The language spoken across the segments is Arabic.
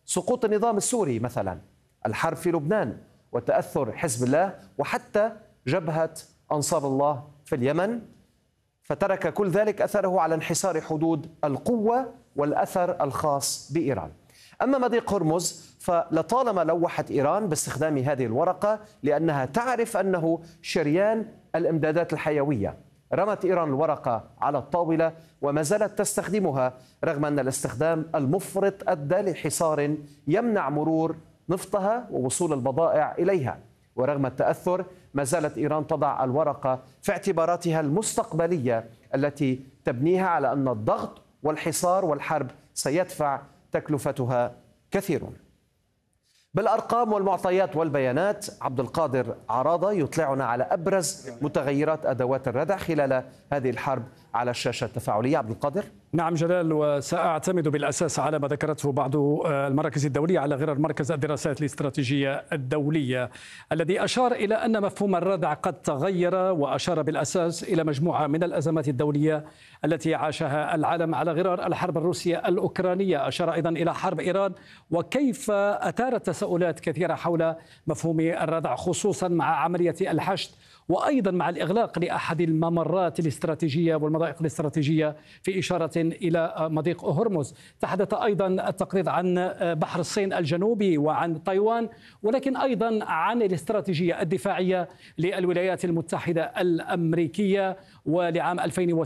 سقوط النظام السوري مثلا، الحرب في لبنان وتأثر حزب الله وحتى جبهة أنصار الله في اليمن، فترك كل ذلك أثره على انحسار حدود القوة والأثر الخاص بإيران. أما مضيق هرمز فلطالما لوحت إيران باستخدام هذه الورقة لأنها تعرف أنه شريان الإمدادات الحيوية. رمت إيران الورقة على الطاولة وما زالت تستخدمها رغم أن الاستخدام المفرط أدى لحصار يمنع مرور نفطها ووصول البضائع إليها. ورغم التأثر ما زالت إيران تضع الورقة في اعتباراتها المستقبلية التي تبنيها على أن الضغط والحصار والحرب سيدفع تكلفتها كثيرون. بالأرقام والمعطيات والبيانات، عبد القادر عراضة يطلعنا على أبرز متغيرات أدوات الردع خلال هذه الحرب على الشاشة التفاعلية. عبد القادر. نعم جلال، وسأعتمد بالأساس على ما ذكرته بعض المراكز الدولية على غرار مركز الدراسات الاستراتيجية الدولية الذي أشار إلى أن مفهوم الردع قد تغير، وأشار بالأساس إلى مجموعة من الأزمات الدولية التي عاشها العالم على غرار الحرب الروسية الأوكرانية. أشار أيضا إلى حرب إيران وكيف أثارت تساؤلات كثيرة حول مفهوم الردع، خصوصا مع عملية الحشد وأيضا مع الإغلاق لأحد الممرات الاستراتيجية والمضائق الاستراتيجية في إشارة إلى مضيق هرمز. تحدث أيضا التقرير عن بحر الصين الجنوبي وعن تايوان، ولكن أيضا عن الاستراتيجية الدفاعية للولايات المتحدة الأمريكية ولعام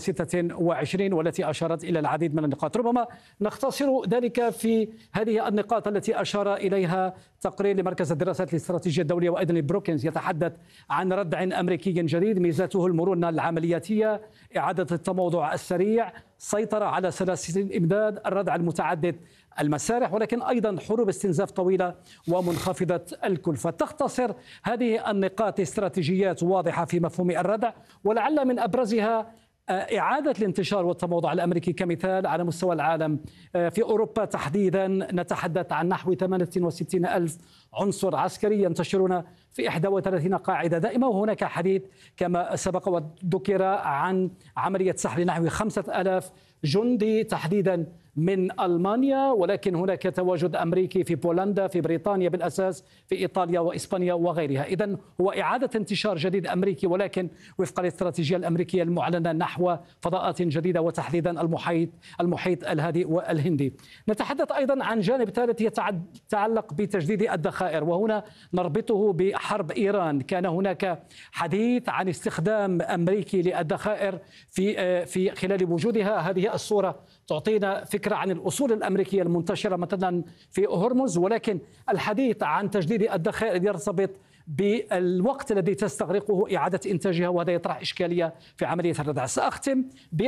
2026 والتي أشارت إلى العديد من النقاط. ربما نختصر ذلك في هذه النقاط التي أشار إليها تقرير لمركز الدراسات الاستراتيجية الدولية وأيضا بروكنز، يتحدث عن ردع أمريكي جديد ميزاته المرونة العملياتية، إعادة التموضع السريع، سيطرة على سلاسل الإمداد، الردع المتعدد المسارح، ولكن أيضا حروب استنزاف طويلة ومنخفضة الكلفة. تختصر هذه النقاط استراتيجيات واضحة في مفهوم الردع، ولعل من أبرزها إعادة الانتشار والتموضع الأمريكي كمثال على مستوى العالم. في أوروبا تحديدا نتحدث عن نحو 68 ألف عنصر عسكري ينتشرون في 31 قاعدة دائمة، وهناك حديث كما سبق وذكر عن عملية سحب نحو 5000 جندي تحديدا من ألمانيا، ولكن هناك تواجد أمريكي في بولندا، في بريطانيا بالأساس، في إيطاليا وإسبانيا وغيرها. إذن هو إعادة انتشار جديد أمريكي، ولكن وفق الاستراتيجية الأمريكية المعلنة نحو فضاءات جديدة وتحديدا المحيط الهادئ والهندي. نتحدث أيضا عن جانب ثالث يتعلق بتجديد الذخائر، وهنا نربطه بحرب إيران. كان هناك حديث عن استخدام أمريكي للذخائر في خلال وجودها. هذه الصورة تعطينا فكرة عن الأصول الأمريكية المنتشرة مثلا في هرمز، ولكن الحديث عن تجديد الذخائر يرتبط بالوقت الذي تستغرقه إعادة إنتاجها، وهذا يطرح إشكالية في عملية الردع. سأختم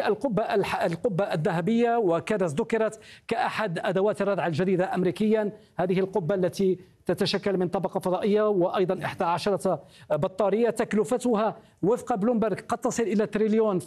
بالقبة الذهبية، وكانت ذكرت كأحد أدوات الردع الجديدة أمريكيا. هذه القبة التي تتشكل من طبقة فضائية وأيضا 11 بطارية، تكلفتها وفق بلومبرغ قد تصل إلى تريليون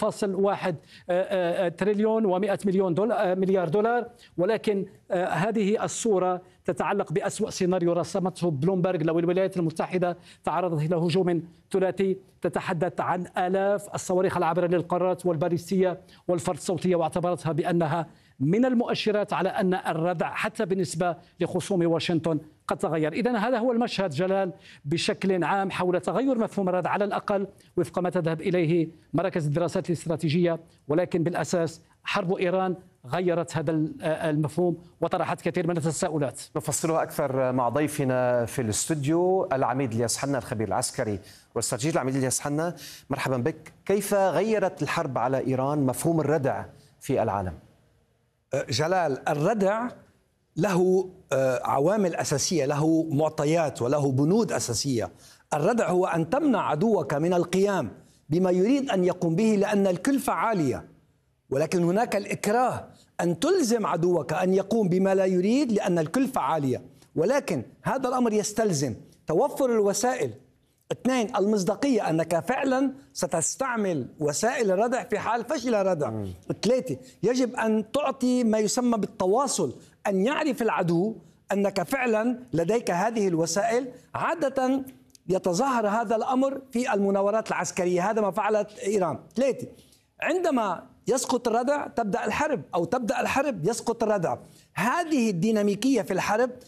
و100 مليار دولار. ولكن هذه الصورة تتعلق بأسوأ سيناريو رسمته بلومبرغ لو الولايات المتحدة تعرضت إلى هجوم ثلاثي. تتحدث عن آلاف الصواريخ العابرة للقارات والباليستية والفرد الصوتية، واعتبرتها بأنها من المؤشرات على أن الردع حتى بالنسبة لخصوم واشنطن قد تغير. إذن هذا هو المشهد جلال بشكل عام حول تغير مفهوم الردع على الأقل وفق ما تذهب إليه مراكز الدراسات الاستراتيجية، ولكن بالأساس حرب إيران غيرت هذا المفهوم وطرحت كثير من التساؤلات. نفصلها أكثر مع ضيفنا في الاستوديو العميد الياس حنا الخبير العسكري والاستراتيجي. العميد الياس حنا، مرحبا بك. كيف غيرت الحرب على إيران مفهوم الردع في العالم؟ جلال، الردع له عوامل أساسية، له معطيات وله بنود أساسية. الردع هو أن تمنع عدوك من القيام بما يريد أن يقوم به لأن الكلفة عالية، ولكن هناك الإكراه، أن تلزم عدوك أن يقوم بما لا يريد لأن الكلفة عالية، ولكن هذا الأمر يستلزم توفر الوسائل. 2، المصداقية، أنك فعلا ستستعمل وسائل الردع في حال فشل الردع. 3، يجب أن تعطي ما يسمى بالتواصل، أن يعرف العدو أنك فعلا لديك هذه الوسائل. عادة يتظاهر هذا الأمر في المناورات العسكرية، هذا ما فعلت إيران. 3، عندما يسقط الردع تبدأ الحرب، أو تبدأ الحرب يسقط الردع. هذه الديناميكية في الحرب